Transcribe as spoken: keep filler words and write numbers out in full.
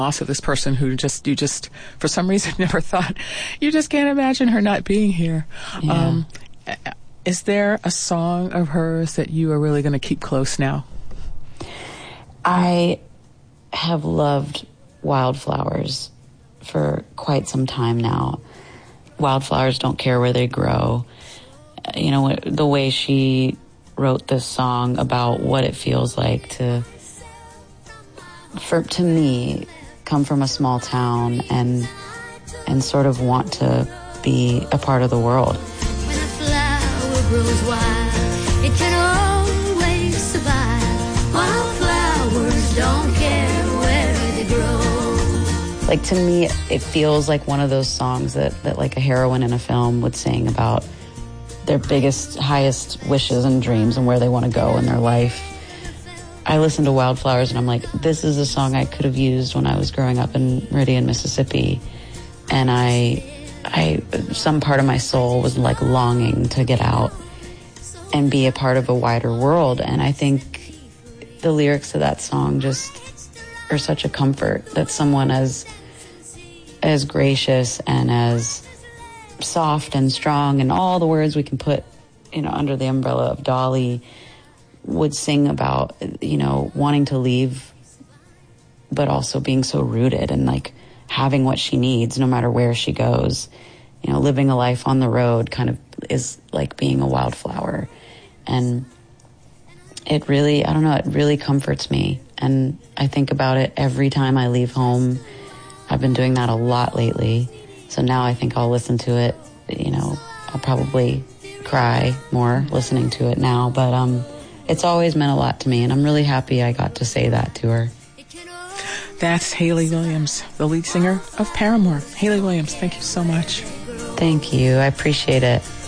loss of this person who just, you just, for some reason, never thought, you just can't imagine her not being here. Yeah. Um, is there a song of hers that you are really going to keep close now? I have loved Wildflowers for quite some time now. Wildflowers don't care where they grow. You know, the way she wrote this song about what it feels like to, for to me, come from a small town and and sort of want to be a part of the world. When a flower grows wild, it can always survive. Wildflowers don't care where they grow. Like, to me, it feels like one of those songs that, that like a heroine in a film would sing about their biggest, highest wishes and dreams and where they want to go in their life. I listen to Wildflowers and I'm like, this is a song I could have used when I was growing up in Meridian, Mississippi. And I, I, some part of my soul was like longing to get out and be a part of a wider world. And I think the lyrics of that song just are such a comfort, that someone as, as gracious and as soft and strong and all the words we can put, you know, under the umbrella of Dolly would sing about, you know, wanting to leave, but also being so rooted and like having what she needs no matter where she goes. You know, living a life on the road kind of is like being a wildflower. And it really, I don't know, it really comforts me. And I think about it every time I leave home. I've been doing that a lot lately. So now I think I'll listen to it, you know, I'll probably cry more listening to it now. But um, it's always meant a lot to me, and I'm really happy I got to say that to her. That's Hayley Williams, the lead singer of Paramore. Hayley Williams, thank you so much. Thank you. I appreciate it.